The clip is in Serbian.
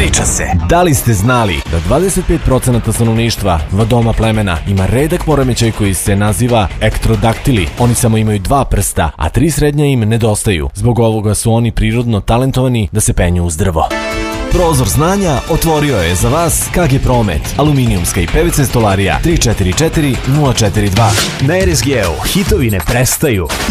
Priča se. Da li ste znali da 25% stanovništva vadoma plemena ima redak poremećaj koji se naziva ektrodaktili? Oni samo imaju 2 prsta, a 3 srednja im nedostaju. Zbog ovoga su oni prirodno talentovani da se penju uz drvo. Prozor znanja otvorio je za vas KG Promet, aluminijumska i PVC stolarija 344 042. Na RSG-u hitovi ne prestaju.